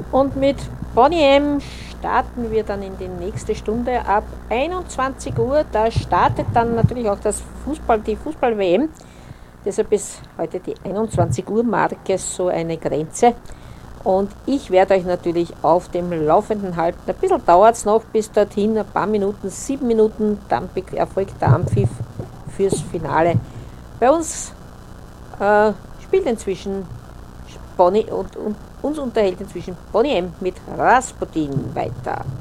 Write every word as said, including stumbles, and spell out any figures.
Und mit Boney M starten wir dann in die nächste Stunde ab einundzwanzig Uhr. Da startet dann natürlich auch das Fußball, die Fußball-W M. Deshalb ist heute die einundzwanzig Uhr Marke so eine Grenze. Und ich werde euch natürlich auf dem Laufenden halten. Ein bisschen dauert es noch bis dorthin, ein paar Minuten, sieben Minuten, dann erfolgt der Anpfiff fürs Finale. Bei uns äh, spielt inzwischen Boney und, und uns unterhält inzwischen Boney M mit Rasputin weiter.